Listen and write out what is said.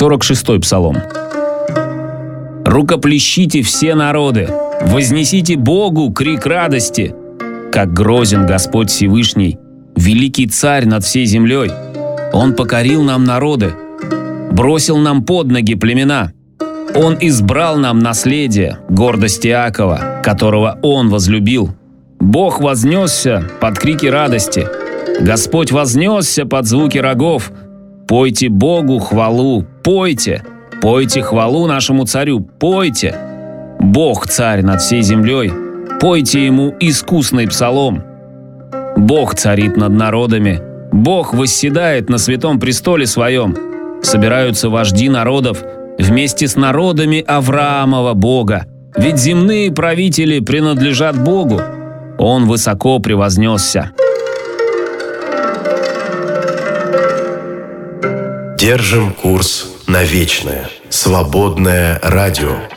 46-й псалом. «Рукоплещите все народы, вознесите Богу крик радости, как грозен Господь Всевышний, великий царь над всей землей. Он покорил нам народы, бросил нам под ноги племена. Он избрал нам наследие, гордость Иакова, которого Он возлюбил. Бог вознесся под крики радости, Господь вознесся под звуки рогов. Пойте Богу хвалу, пойте, пойте хвалу нашему царю, пойте. Бог царь над всей землей, пойте Ему искусный псалом. Бог царит над народами, Бог восседает на святом престоле Своем. Собираются вожди народов вместе с народами Авраамова Бога. Ведь земные правители принадлежат Богу. Он высоко превознесся». Держим курс на вечное. Свободное радио.